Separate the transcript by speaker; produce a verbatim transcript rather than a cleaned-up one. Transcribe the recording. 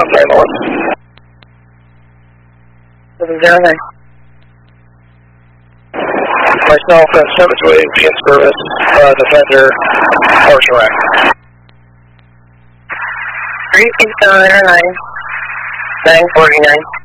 Speaker 1: South nine one.
Speaker 2: seven zero nine.
Speaker 1: Myself and seven two eight in service, uh, Defender, portion rack.
Speaker 2: three seven zero nine. nine forty-nine.